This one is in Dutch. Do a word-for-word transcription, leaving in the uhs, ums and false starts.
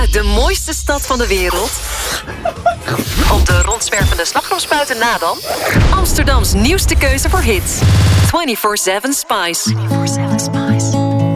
uit de mooiste stad van de wereld? Op de rondzwervende slagroomspuiten na dan? Amsterdams nieuwste keuze voor hits. vierentwintig zeven Spice. vierentwintig zeven Spice.